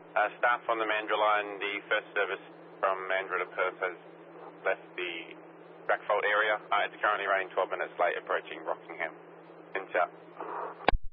Staff on the Mandurah line, the first service from Mandurah to Perth has left the track fault area. It's currently running 12 minutes late approaching Rockingham. Inch out.